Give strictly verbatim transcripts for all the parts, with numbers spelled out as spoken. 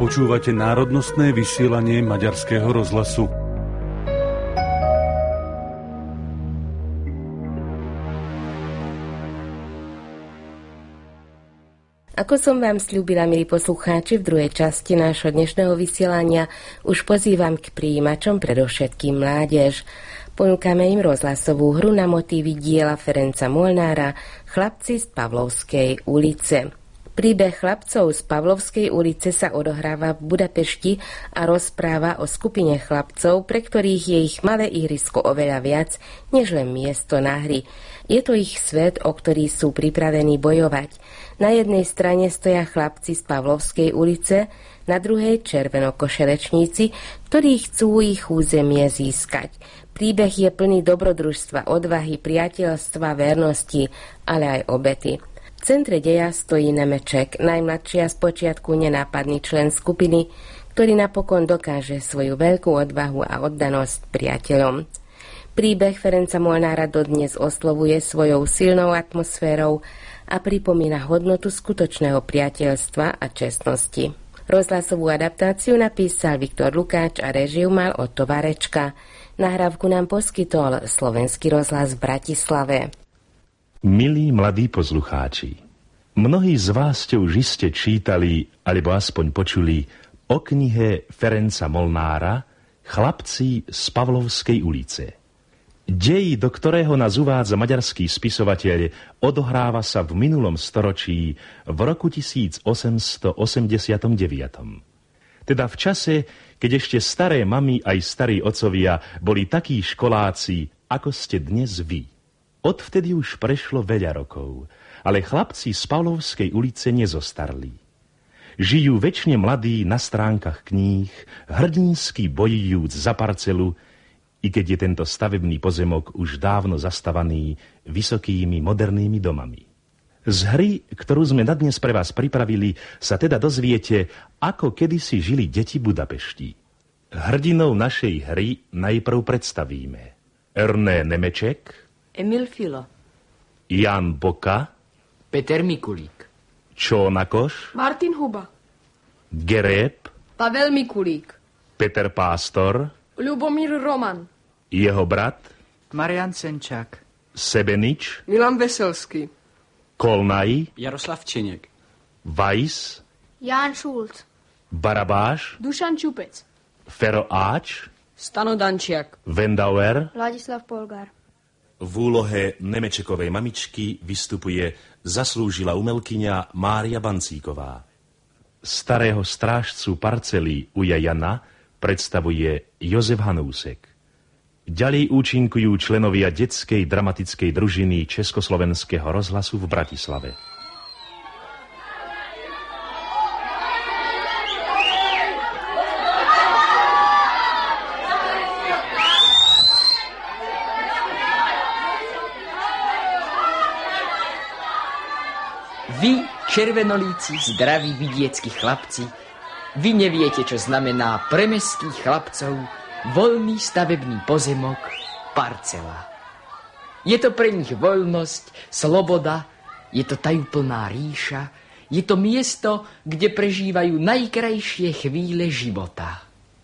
Počúvate národnostné vysielanie Maďarského rozhlasu. Ako som vám sľúbila, milí poslucháči, v druhej časti nášho dnešného vysielania už pozývam k prijímačom predovšetkým mládež. Ponúkame im rozhlasovú hru na motívy diela Ferenca Molnára Chlapci z Pavlovskej ulice. Príbeh chlapcov z Pavlovskej ulice sa odohráva v Budapešti a rozpráva o skupine chlapcov, pre ktorých je ich malé ihrisko oveľa viac, než len miesto na hry. Je to ich svet, o ktorý sú pripravení bojovať. Na jednej strane stoja chlapci z Pavlovskej ulice, na druhej červenokošerečníci, ktorí chcú ich územie získať. Príbeh je plný dobrodružstva, odvahy, priateľstva, vernosti, ale aj obety. V centre deja stojí Nemeček, najmladší a spočiatku nenápadný člen skupiny, ktorý napokon dokáže svoju veľkú odvahu a oddanosť priateľom. Príbeh Ferenca Molnára dodnes oslovuje svojou silnou atmosférou a pripomína hodnotu skutočného priateľstva a čestnosti. Rozhlasovú adaptáciu napísal Viktor Lukáč a režiu mal Otto Varečka. Nahrávku nám poskytol Slovenský rozhlas v Bratislave. Milí mladí poslucháči, mnohí z vás ste už iste čítali, alebo aspoň počuli o knihe Ferenca Molnára Chlapci z Pavlovskej ulice. Dej, do ktorého nás uvádza maďarský spisovateľ, odohráva sa v minulom storočí v roku tisíc osemsto osemdesiatdeväť. Teda v čase, keď ešte staré mamy aj starí otcovia boli takí školáci, ako ste dnes vy. Odvtedy už prešlo veľa rokov, ale chlapci z Pavlovskej ulice nezostarli. Žijú večne mladí na stránkach kníh, hrdinsky bojujúc za parcelu, i keď je tento stavebný pozemok už dávno zastavaný vysokými modernými domami. Z hry, ktorú sme na dnes pre vás pripravili, sa teda dozviete, ako kedysi žili deti Budapešti. Hrdinou našej hry najprv predstavíme Erne Nemeček, Emil Filo, Jan Boka, Peter Mikulík, Čónakoš, Martin Huba, Gereb, Pavel Mikulík, Peter Pástor, Ľubomír Roman, jeho brat, Marian Senčák, Sebenič, Milan Veselský, Kolnaj, Jaroslav Čeněk, Weiss, Ján Šulc, Barabáš, Dušan Čupec, Fero Áč, Stano Dančiak, Vendauer. Vladislav Polgár. V úlohe Nemečekovej mamičky vystupuje zaslúžila umelkyňa Mária Bancíková. Starého strážcu parcely Uja Jana predstavuje Jozef Hanúsek. Ďalej účinkujú členovia detskej dramatickej družiny Československého rozhlasu v Bratislave. Vy, červenolíci, zdraví vidieckí chlapci, vy neviete, čo znamená pre mestských chlapcov voľný stavebný pozemok, parcela. Je to pre nich voľnosť, sloboda, je to tajúplná ríša, je to miesto, kde prežívajú najkrajšie chvíle života.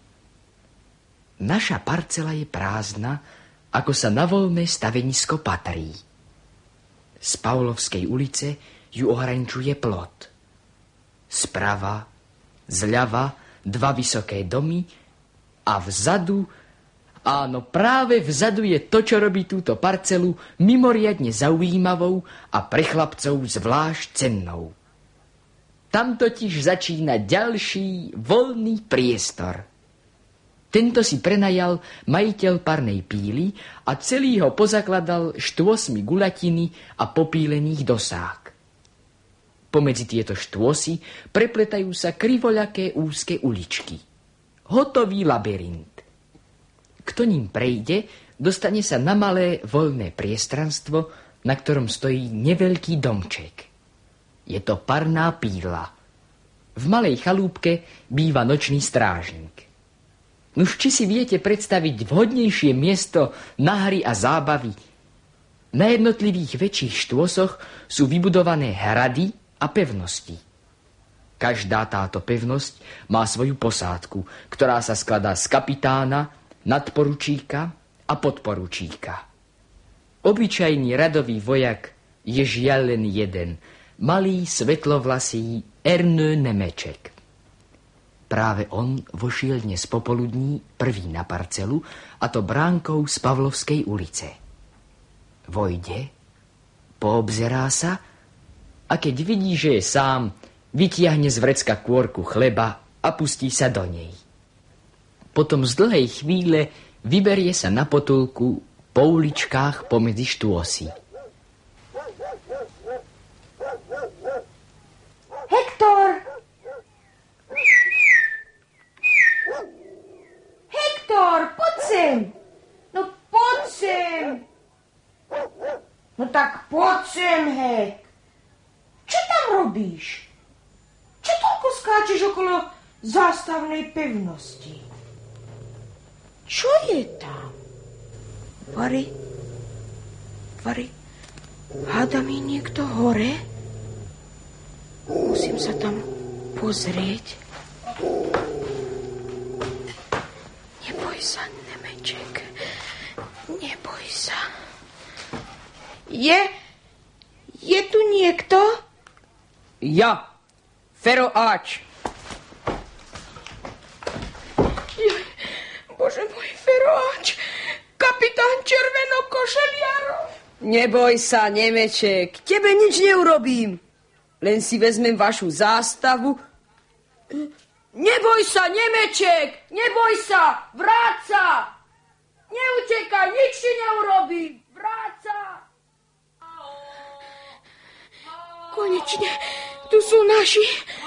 Naša parcela je prázdna, ako sa na voľné stavenisko patrí. Z Pavlovskej ulice ju ohraničuje plot. Sprava, zľava dva vysoké domy a vzadu, áno, práve vzadu je to, čo robí túto parcelu mimoriadne zaujímavou a pre chlapcov zvlášť cennou. Tam totiž začína ďalší voľný priestor. Tento si prenajal majiteľ parnej píly a celý ho pozakladal štôsmi guľatiny a popílených dosák. Pomedzi tieto štôsy prepletajú sa krivoľaké úzke uličky. Hotový labyrint. Kto ním prejde, dostane sa na malé voľné priestranstvo, na ktorom stojí neveľký domček. Je to parná píla. V malej chalúbke býva nočný strážnik. Nuž či si viete predstaviť vhodnejšie miesto na hry a zábavy? Na jednotlivých väčších štôsoch sú vybudované hrady a pevnosti. Každá táto pevnosť má svoju posádku, ktorá sa skladá z kapitána, nadporučíka a podporučíka. Obyčajný radový vojak je žiaľ len jeden, malý svetlovlasý Ernő Nemeček. Práve on vošiel dnes popoludní prvý na parcelu, a to bránkou z Pavlovskej ulice. Vojde, poobzerá sa a keď vidí, že je sám, vytiahne z vrecka kôrku chleba a pustí sa do nej. Potom z dlhej chvíle vyberie sa na potulku po uličkách pomedzi štôsy. Hektor! Hektor, poď sem! No poď sem! No tak poď sem, Hek. Čo tam robíš? Čo toľko skáčeš okolo zástavnej pevnosti? Čo je tam? Vary? Vary? Hádam je niekto hore? Musím sa tam pozrieť. Neboj sa, Nemeček. Neboj sa. Je? Je tu niekto? Ja, Fero Áč. Jaj, Bože môj, Fero Áč. Kapitán Červenokošeliarov. Neboj sa, Nemeček, tebe nič neurobím. Len si vezmem vašu zástavu. Neboj sa, Nemeček, neboj sa, vráť sa. Neutekaj, nič ti neurobím, vráť sa. Konečne, tu sú naši.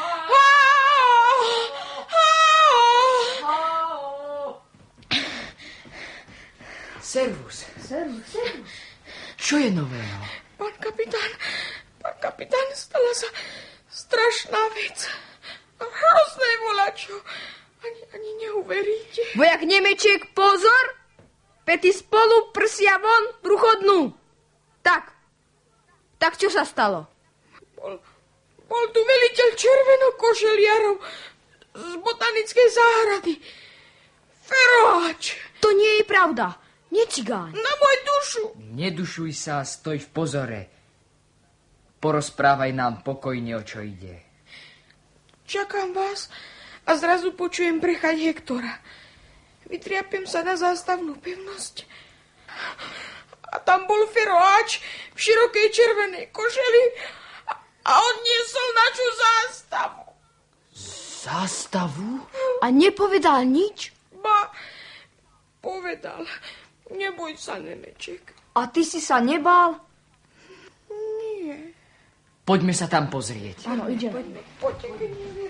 Servus. Servus, servus. Čo je nového? Pán kapitán, pán kapitán, stala sa strašná vec. Hrozné volačo. Ani, ani neuveríte. Vojak Nemeček, pozor! Pety spolu, prsia von, brucho dnu. Tak, tak čo sa stalo? Bol, bol tu veliteľ Červenokošeliarov z botanickej záhrady. Feroáč. To nie je pravda. Necigáň. Na môj dušu. Nedušuj sa, stoj v pozore. Porozprávaj nám pokojne, o čo ide. Čakám vás a zrazu počujem prechať Hektora. Vytriapem sa na zástavnú pevnosť. A tam bol Feroáč v širokej červenej košeli a, a on niesol našu zástavu. Zástavu? A nepovedal nič? Ba, povedal. Neboj sa, Nemeček. A ty si sa nebál? Nie. Poďme sa tam pozrieť. Áno, ideme. Poďme, poďme.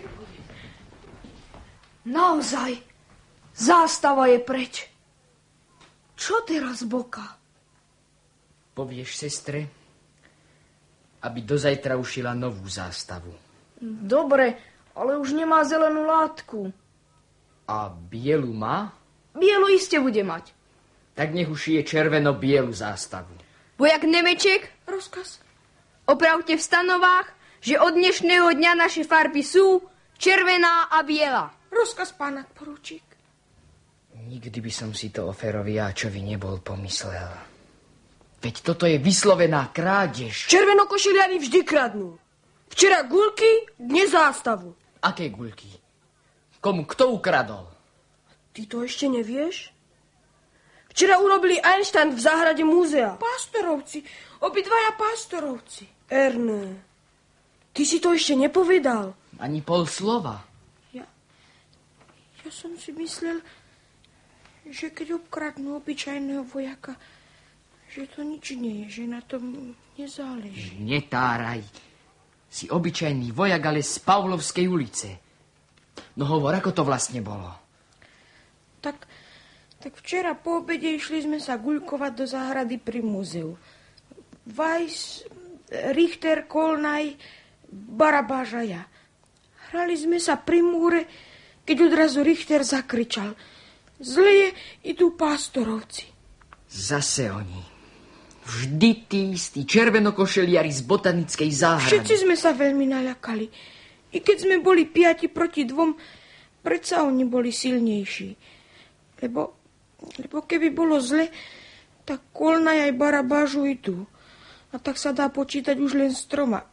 Naozaj, zástava je preč. Čo teraz, Boka? Povieš sestre, aby dozajtra ušila novú zástavu. Dobre, ale už nemá zelenú látku. A bielu má? Bielu iste bude mať. Tak nech ušije červeno-bielu zástavu. Vojak Nemeček, Rozkaz. opravte v stanovách, že od dnešného dňa naše farby sú červená a biela. Rozkaz, pán nadporučík. Nikdy by som si to o Ferovi Áčovi nebol pomyslel. Veď toto je vyslovená krádež. Červenokošeliari vždy kradnú. Včera guľky, dnes zástavu. Aké guľky? Komu kto ukradol? Ty to ešte nevieš? Včera urobili Einstein v záhrade múzea. Pastorovci, obidvaja pastorovci. Erne, ty si to ešte nepovedal. Ani pol slova. Ja, ja som si myslel, že keď obkradnú obyčajného vojaka, že to nič nie je, že na tom nezáleží. Netáraj. Si obyčajný vojak, ale z Pavlovskej ulice. No hovor, ako to vlastne bolo? Tak, tak včera po obede išli sme sa guľkovať do záhrady pri múzeu. Weiss, Richter, Kolnaj, Barabáš a ja. Hrali sme sa pri múre, keď odrazu Richter zakričal. Zle je, idú pastorovci. Zase oni. Vždy tí istí červenokošeliari z botanickej záhrady. Všetci sme sa veľmi naľakali. I keď sme boli piati proti dvom, predsa oni boli silnejší. Lebo, lebo keby bolo zle, tak Kolnaj aj Barabážu idú. A tak sa dá počítať už len s troma.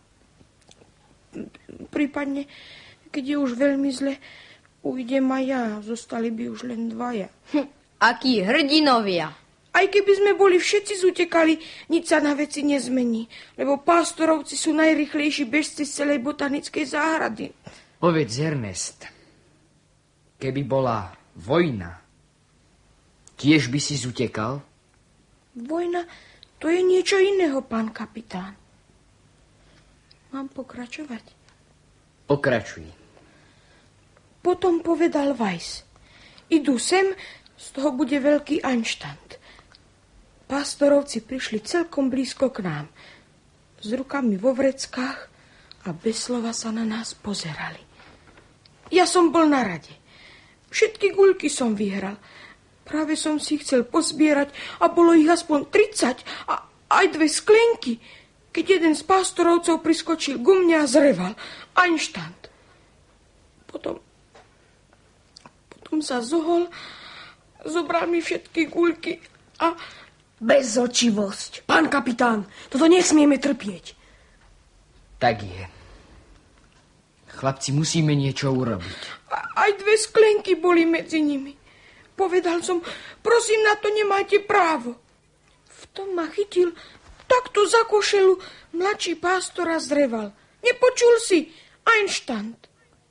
Prípadne, keď je už veľmi zle, uvidím aj ja. Zostali by už len dvaja. Hm, akí hrdinovia. Aj keby sme boli všetci zutekali, nič sa na veci nezmení, lebo pástorovci sú najrychlejší bežci z celej botanickej záhrady. Povedz, Ernest, keby bola vojna, tiež by si zutekal? Vojna, to je niečo iného, pán kapitán. Mám pokračovať? Pokračuj. Potom povedal Weiss. Idú sem, z toho bude veľký anštant. Pastorovci prišli celkom blízko k nám, s rukami vo vreckách a bez slova sa na nás pozerali. Ja som bol na rade. Všetky guľky som vyhral. Práve som si chcel pozbierať a bolo ich aspoň tridsať a aj dve sklenky, keď jeden z pastorovcov priskočil ku mne a zreval. Anštant. Potom, potom sa zohol, zobral mi všetky guľky a... Bezočivosť. Pán kapitán, toto nesmieme trpieť. Tak je. Chlapci, musíme niečo urobiť. A aj dve sklenky boli medzi nimi. Povedal som, prosím, na to nemáte právo. V tom ma chytil takto za košelu mladší pastor a zreval. Nepočul si, Anštant.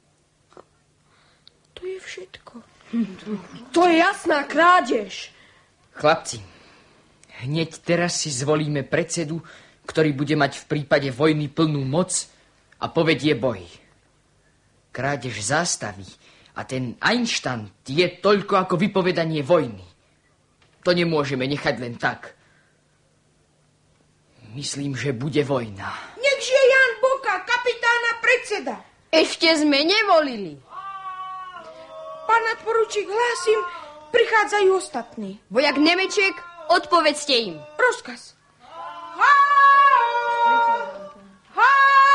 To je všetko. To je jasná krádež. Chlapci, hneď teraz si zvolíme predsedu, ktorý bude mať v prípade vojny plnú moc a povedie boj. Krádež zástaví a ten Anštant je toľko ako vypovedanie vojny. To nemôžeme nechať len tak. Myslím, že bude vojna. Nech žije Jan Boka, kapitán a predseda. Ešte sme nevolili. Pán nadporučík, hlásim, prichádzajú ostatní. Vojak Nemeček, odpovedzte im. Rozkaz. Ha! Ha!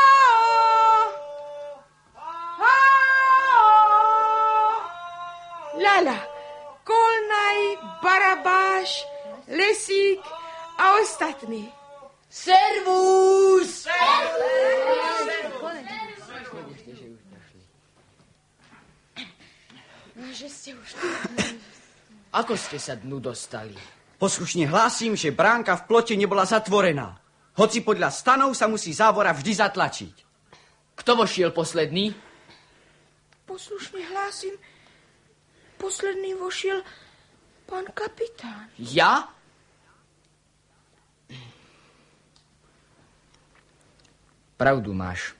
Ha! Lala, Kolnaj, Barabáš, Lesík a ostatní. Servus! Že ste už tu. Ako ste sa dnu dostali? Poslušne hlásim, že bránka v plote nebola zatvorená. Hoci podľa stanov sa musí závora vždy zatlačiť. Kto vošiel posledný? Poslušne hlásim, posledný vošiel pán kapitán. Ja? Pravdu máš.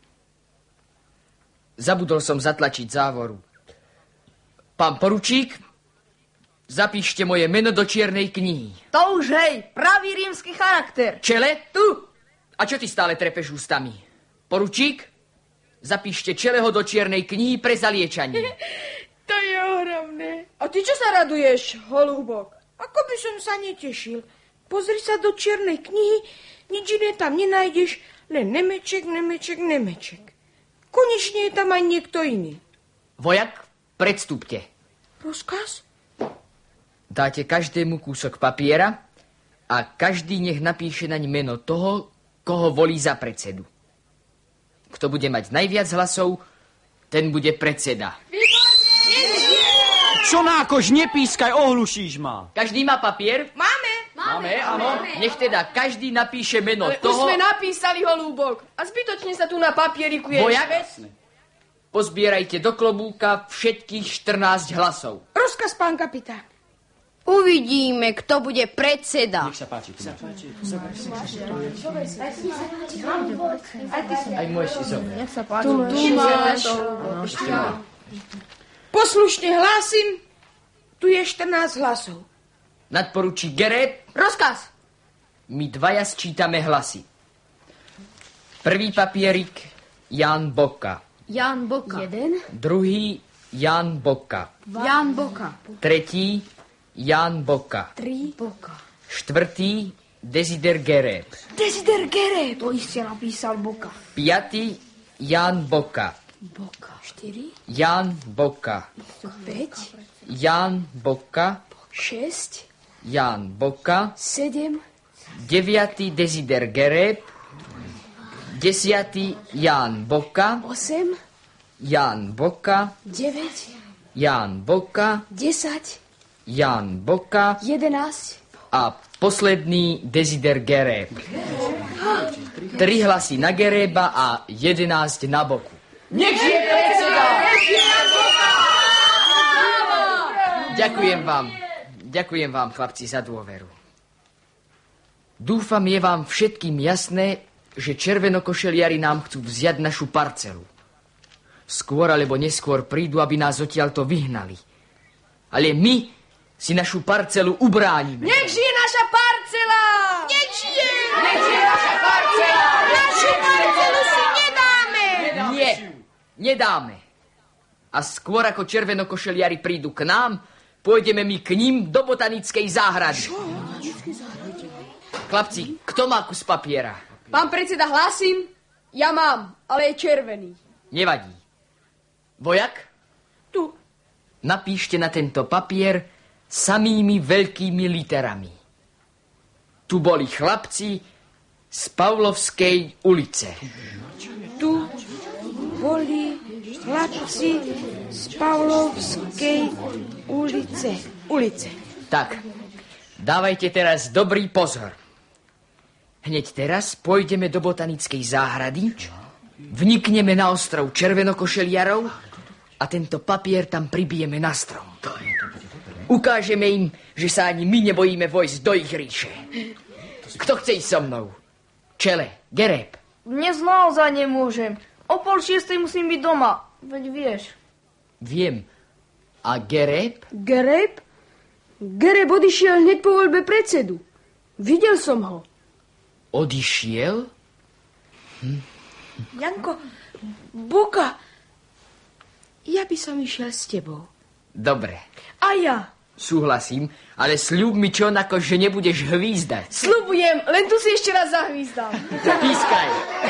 Zabudol som zatlačiť závoru. Pán poručík, zapíšte moje meno do čiernej knihy. To už hej, pravý rímsky charakter. Čele? Tu. A čo ty stále trepeš ústami? Poručík, zapíšte Čeleho do čiernej knihy pre zaliečanie. To je ohromné. A ty čo sa raduješ, holúbok? Ako by som sa netešil. Pozri sa do čiernej knihy, nič iné tam nenájdeš, len Nemeček, Nemeček, Nemeček. Konečne je tam aj niekto iný. Vojak, predstúpte. Rozkaz? Dáte každému kúsok papiera a každý nech napíše naň meno toho, koho volí za predsedu. Kto bude mať najviac hlasov, ten bude predseda. Čo nákož, nepískaj, ohlušíš ma. Každý má papier? Máme. Máme, áno. Nech teda každý napíše meno Ale toho... už sme napísali, holúbok. A zbytočne sa tu na papierikuješ. Vojak, pozbierajte do klobúka všetkých štrnásť hlasov. Rozkaz, pán kapitán. Uvidíme, kto bude predseda. Nech sa páči. Nech sa páči. Aj môj si zober. Nech sa páči. Tu máš. Poslušne hlásim, tu je štrnásť hlasov. Nadporučík Geret, Rozkaz. my dvaja sčítame hlasy. Prvý papierik Jan Boka. Jan Boka. Jeden. Druhý Jan Boka. Jan Boka. Tretí Jan Boka. Tri. Boka. Štvrtý Desider Geret. Desider Geret. To iste napísal Boka. Piatý Jan Boka. Boka. štyri, Jan Boka. päť, Jan Boka. šesť, Jan Boka. sedem, Deviatý Desider Gereb. Desiatý Jan Boka. osem, Jan Boka. deväť, Jan Boka. desať, Jan Boka. jedenásť. A posledný Desider Gereb. Tri hlasy na Gereba a jedenásť na Boku. Nech žije predseda! Ďakujem vám. Ďakujem vám, chlapci, za dôveru. Dúfam, je vám všetkým jasné, že červenokošeliari nám chcú vziať našu parcelu. Skôr alebo neskôr prídu, aby nás odtiaľto vyhnali. Ale my si našu parcelu ubránime. Nech žije naša parcela! Nech žije! Nech žije naša parcela! Našu parcelu si nedáme! Nie, nedáme. A skôr ako červenokošeliari prídu k nám, pôjdeme my k ním do botanickej záhrady. Čo? Chlapci, kto má kus papiera? Pán predseda, hlásim, ja mám, ale je červený. Nevadí. Vojak? Tu. Napíšte na tento papier samými veľkými literami. Tu boli chlapci z Pavlovskej ulice. Tu boli chlapci z Pavlovskej ulice. Ulice. Tak, dávajte teraz dobrý pozor. Hneď teraz pôjdeme do botanickej záhrady, vnikneme na ostrov červenokošeliarov a tento papier tam pribijeme na strom. Ukážeme im, že sa ani my nebojíme vojsť do ich ríše. Kto chce ísť so mnou? Čele, Gereb. Dnes naozaj nemôžem. O pol šiestej musím byť doma. Veď vieš. Viem. A Gereb? Gereb? Gereb odišiel hneď po voľbe predsedu. Videl som ho. Odišiel? Hm. Janko, Boka, ja by som išiel s tebou. Dobre. A ja. Súhlasím, ale sľub mi čo, ako že nebudeš hvízdať. Sľubujem, len tu si ešte raz zahvízdam. Pískaj.